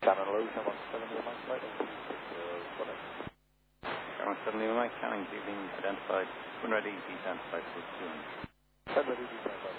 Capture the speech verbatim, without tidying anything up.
Canon Low, ten one seven Lima Mike, flight one two six zero, Quebec. ten one seven Lima Mike, Canning, being identified. When ready, descent flight for two hundred. ten ready, descent flight.